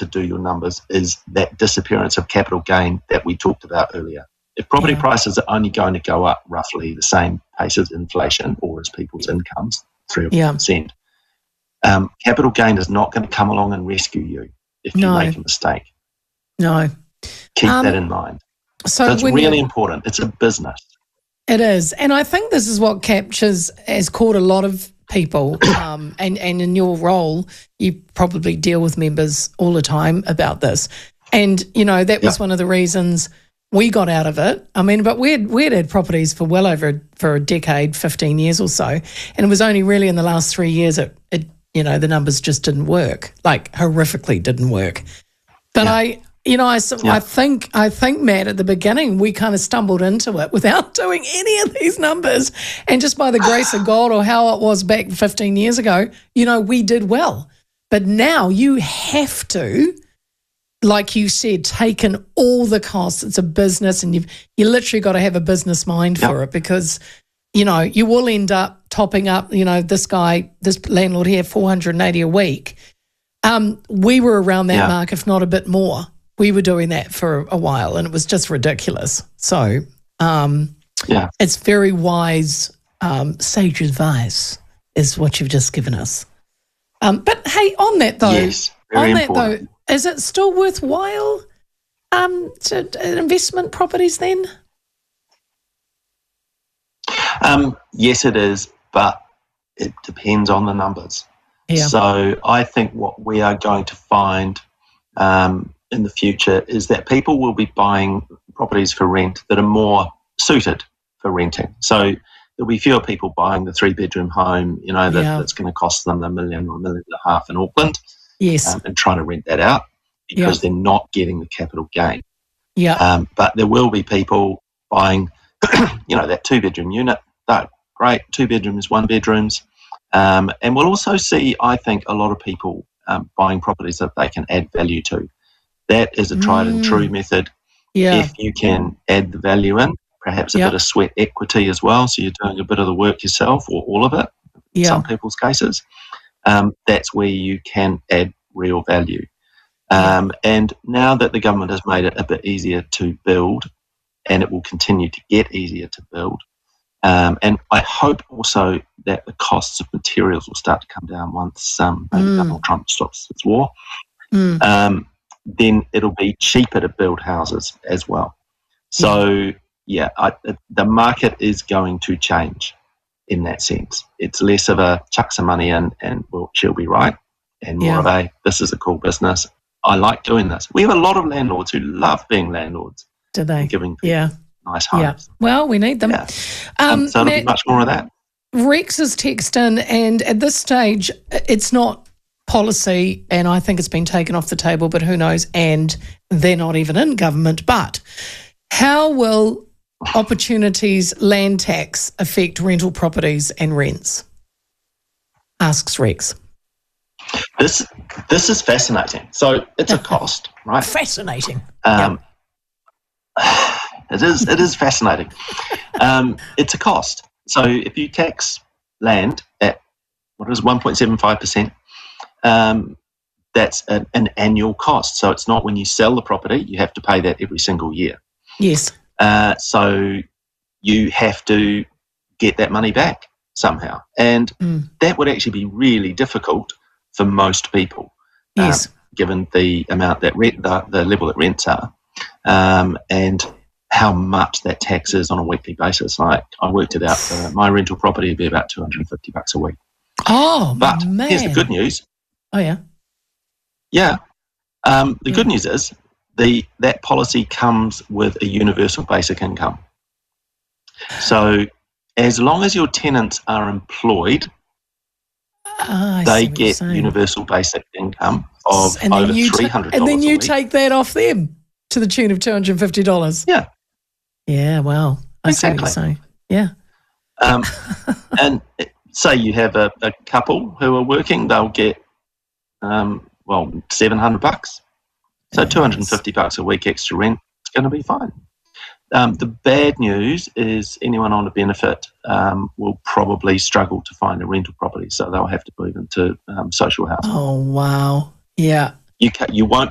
to do your numbers is that disappearance of capital gain that we talked about earlier. If property prices are only going to go up roughly the same pace as inflation or as people's incomes, 3 or 4%, capital gain is not going to come along and rescue you if you make a mistake. No. Keep that in mind. So it's really important. It's a business. It is. And I think this is what has caught a lot of people, and in your role, you probably deal with members all the time about this. And, that was one of the reasons we got out of it. I mean, but we'd had properties for well over a decade, 15 years or so, and it was only really in the last 3 years it the numbers just didn't work, like horrifically didn't work. But I think, Matt, at the beginning, we kind of stumbled into it without doing any of these numbers. And just by the grace of God, or how it was back 15 years ago, we did well. But now you have to, like you said, take in all the costs. It's a business, and you literally got to have a business mind for it, because, you will end up topping up, this landlord here, $480 a week. We were around that mark, if not a bit more. We were doing that for a while, and it was just ridiculous. So it's very wise, sage advice is what you've just given us. But hey, on that though, is it still worthwhile to investment properties then? Yes, it is, but it depends on the numbers. Yeah. So I think what we are going to find in the future is that people will be buying properties for rent that are more suited for renting. So there'll be fewer people buying the 3-bedroom home, that's going to cost them $1 million or $1.5 million in Auckland, and trying to rent that out because they're not getting the capital gain. Yeah. But there will be people buying, that 2-bedroom unit. They're great, 2 bedrooms, 1 bedrooms. And we'll also see, I think, a lot of people buying properties that they can add value to. That is a tried and true method. Yeah. If you can add the value in, perhaps a bit of sweat equity as well, so you're doing a bit of the work yourself or all of it, in some people's cases, that's where you can add real value. And now that the government has made it a bit easier to build, and it will continue to get easier to build, and I hope also that the costs of materials will start to come down once Donald Trump stops his war. Then it'll be cheaper to build houses as well. So, the market is going to change in that sense. It's less of a chuck some money in and she'll be right, and more of a, this is a cool business. I like doing this. We have a lot of landlords who love being landlords. Do they? Giving people nice homes. Yeah. Well, we need them. So it'll be much more of that. Rex is texting, and at this stage, it's not policy, and I think it's been taken off the table, but who knows, and they're not even in government. But how will opportunities land tax affect rental properties and rents? Asks Rex. This is fascinating. So it's a cost, right? Fascinating. It is fascinating. It's a cost. So if you tax land at 1.75%, that's an annual cost. So it's not when you sell the property, you have to pay that every single year. Yes. So you have to get that money back somehow. And that would actually be really difficult for most people, given the amount that the level that rents are, and how much that tax is on a weekly basis. Like, I worked it out for my rental property, it'd be about $250 a week. Oh, but man. Here's the good news. Oh, yeah. Yeah. The good news is that policy comes with a universal basic income. So as long as your tenants are employed, they get universal basic income of over $300 and then you a week. take that off them to the tune of $250. Yeah. Yeah, wow. I see what you're saying. Yeah. And say you have a couple who are working, they'll get, $700. So $250 a week extra rent, it's going to be fine. The bad news is anyone on a benefit will probably struggle to find a rental property, so they'll have to move into social housing. Oh, wow. Yeah. You won't